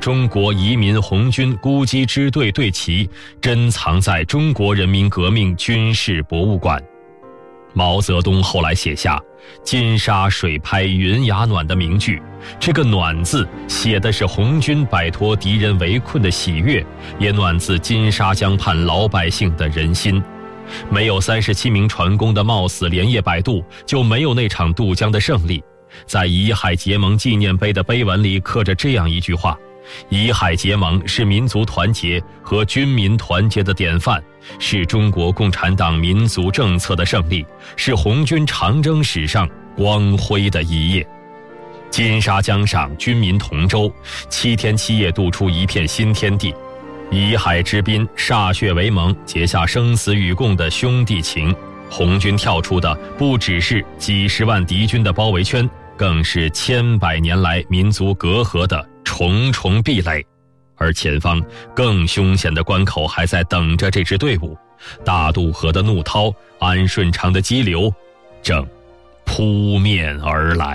中国移民红军孤击支队队旗珍藏在中国人民革命军事博物馆。毛泽东后来写下金沙水拍云崖暖的名句，这个暖字写的是红军摆脱敌人围困的喜悦，也暖自金沙江畔老百姓的人心。没有37名船工的冒死连夜摆渡，就没有那场渡江的胜利。在乙海结盟纪念碑的碑文里刻着这样一句话：乙海结盟是民族团结和军民团结的典范，是中国共产党民族政策的胜利，是红军长征史上光辉的一页。金沙江上军民同舟，7天7夜渡出一片新天地。乙海之滨歃血为盟，结下生死与共的兄弟情。红军跳出的不只是几十万敌军的包围圈，更是千百年来民族隔阂的重重壁垒。而前方更凶险的关口还在等着这支队伍，大渡河的怒涛，安顺长的激流，正扑面而来。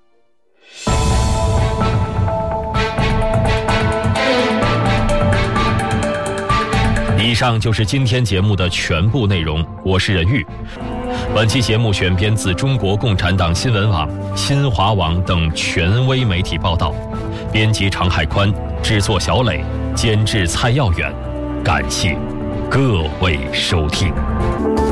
以上就是今天节目的全部内容，我是任玉。本期节目选编自中国共产党新闻网、新华网等权威媒体报道，编辑常海宽，制作小磊，监制蔡耀远。感谢各位收听。